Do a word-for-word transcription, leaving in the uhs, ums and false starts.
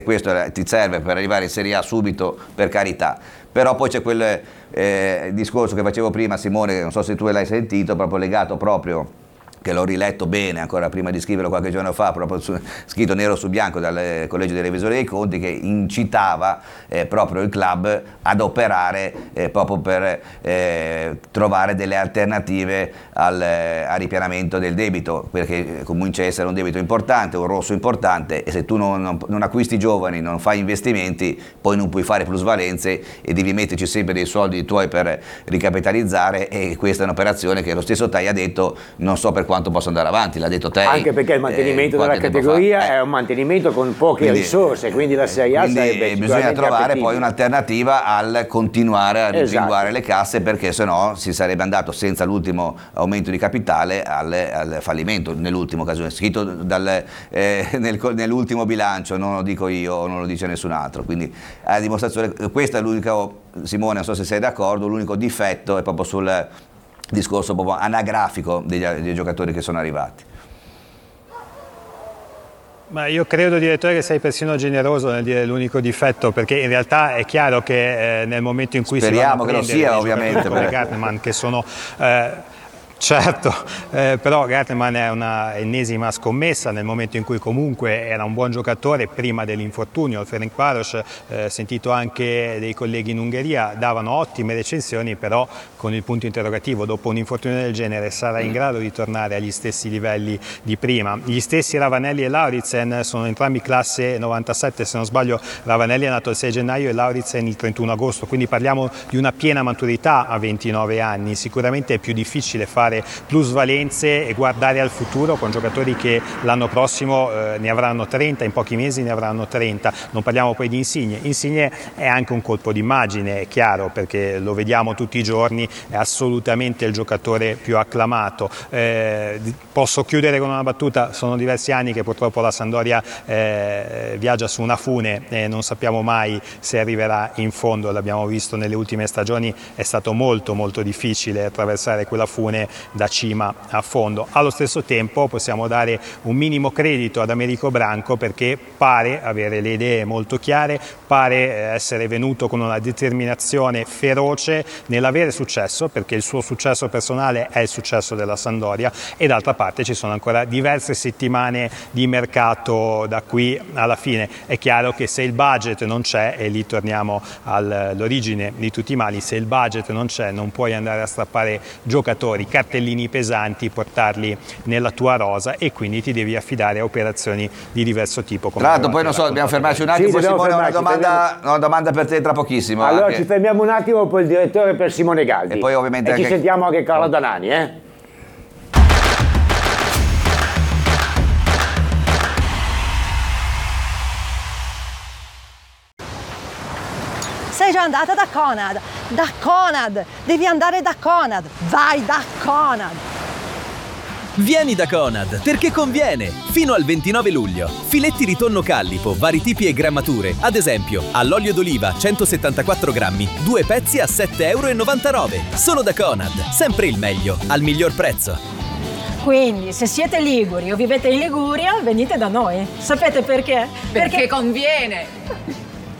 questo ti serve per arrivare in Serie A subito, per carità, però poi c'è quel eh, discorso che facevo prima, Simone, non so se tu l'hai sentito, proprio legato proprio, che l'ho riletto bene ancora prima di scriverlo qualche giorno fa, proprio su, scritto nero su bianco dal Collegio dei Revisori dei Conti, che incitava eh, proprio il club ad operare eh, proprio per eh, trovare delle alternative al, eh, al ripianamento del debito, perché comincia a essere un debito importante, un rosso importante, e se tu non, non, non acquisti giovani, non fai investimenti, poi non puoi fare plusvalenze e devi metterci sempre dei soldi tuoi per ricapitalizzare, e questa è un'operazione che lo stesso Tai ha detto non so per quanto possa andare avanti, l'ha detto te. Anche perché il mantenimento eh, della categoria eh. è un mantenimento con poche quindi, risorse, quindi la Serie A sarebbe bisogna trovare poi un'alternativa al continuare a rimpinguare esatto. le casse, perché sennò si sarebbe andato senza l'ultimo aumento di capitale al, al fallimento, nell'ultimo caso, scritto dal, eh, nel, nell'ultimo bilancio, non lo dico io, non lo dice nessun altro, quindi a dimostrazione, questo è l'unico, Simone, non so se sei d'accordo, l'unico difetto è proprio sul discorso proprio anagrafico degli, dei giocatori che sono arrivati. Ma io credo, direttore, che sei persino generoso nel dire l'unico difetto, perché in realtà è chiaro che eh, nel momento in cui speriamo si che lo sia, ovviamente, come Gartnerman, che sono eh, certo, eh, però Gartnerman è una ennesima scommessa nel momento in cui comunque era un buon giocatore prima dell'infortunio. Il Ferencváros, eh, sentito anche dei colleghi in Ungheria, davano ottime recensioni, però con il punto interrogativo, dopo un infortunio del genere sarà in grado di tornare agli stessi livelli di prima? Gli stessi Ravanelli e Lauritsen sono entrambi classe novantasette, se non sbaglio Ravanelli è nato il sei gennaio e Lauritsen il trentuno agosto, quindi parliamo di una piena maturità a ventinove anni. Sicuramente è più difficile fare plusvalenze e guardare al futuro con giocatori che l'anno prossimo eh, ne avranno trenta, in pochi mesi ne avranno trenta. Non parliamo poi di Insigne. Insigne è anche un colpo d'immagine, è chiaro, perché lo vediamo tutti i giorni, è assolutamente il giocatore più acclamato. Eh, posso chiudere con una battuta: sono diversi anni che purtroppo la Sampdoria eh, viaggia su una fune e non sappiamo mai se arriverà in fondo. L'abbiamo visto nelle ultime stagioni, è stato molto molto difficile attraversare quella fune da cima a fondo. Allo stesso tempo possiamo dare un minimo credito ad Americo Branco, perché pare avere le idee molto chiare, pare essere venuto con una determinazione feroce nell'avere successo, perché il suo successo personale è il successo della Sampdoria, e d'altra parte ci sono ancora diverse settimane di mercato da qui alla fine. È chiaro che se il budget non c'è, e lì torniamo all'origine di tutti i mali, se il budget non c'è non puoi andare a strappare giocatori, cartellini pesanti, portarli nella tua rosa, e quindi ti devi affidare a operazioni di diverso tipo. Tra l'altro poi non so, dobbiamo fermarci un attimo, sì, Simone, fermarci, una, domanda, una domanda per te tra pochissimo. Allora anche. Ci fermiamo un attimo, poi il direttore per Simone Galdi. E poi ovviamente e anche... ci sentiamo anche Carlo Danani, eh? Sei già andata da Conad, da Conad, devi andare da Conad, vai da Conad. Vieni da Conad, perché conviene! Fino al ventinove luglio. Filetti di tonno callipo, vari tipi e grammature. Ad esempio, all'olio d'oliva centosettantaquattro grammi, due pezzi a sette e novantanove euro. Solo da Conad, sempre il meglio, al miglior prezzo. Quindi, se siete liguri o vivete in Liguria, venite da noi. Sapete perché? Perché, perché conviene!